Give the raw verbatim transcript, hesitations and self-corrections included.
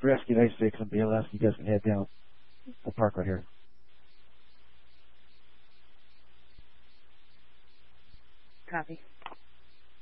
Rescue Nice Six on B L S. You guys can head down. We'll park right here. Copy.